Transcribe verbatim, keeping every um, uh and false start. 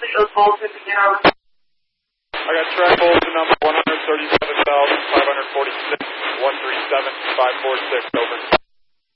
complete those bulletins again. I was... I got track bulletin number one hundred thirty-seven thousand five hundred forty-six, one three seven five four six, over.